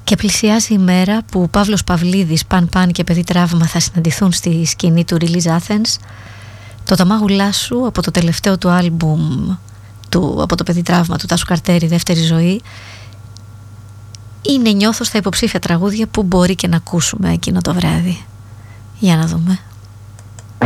Και πλησιάζει η μέρα που ο Παύλος Παυλίδης, Παν και Παιδί Τραύμα θα συναντηθούν στη σκηνή του Release Athens. Το «Τα σου» από το τελευταίο του άλμπουμ από το Παιδί Τραύμα του Τάσου Καρτέρη, Δεύτερη Ζωή, είναι, νιώθω, στα υποψήφια τραγούδια που μπορεί και να ακούσουμε εκείνο το βράδυ. Για να δούμε.